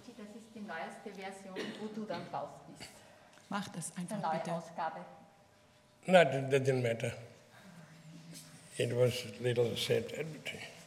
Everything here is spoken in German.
Richie, das ist die neueste Version, wo du dann drauf bist. Mach das Eine einfach neue bitte. Ausgabe. No, it doesn't matter. It was little sad.